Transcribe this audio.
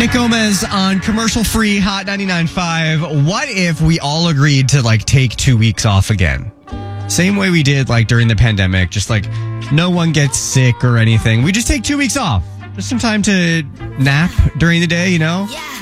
Nick Gomez on commercial-free Hot 99.5. What if we all agreed to take 2 weeks off again? Same way we did during the pandemic, just no one gets sick or anything. We just take 2 weeks off. Just some time to nap during the day, Yeah.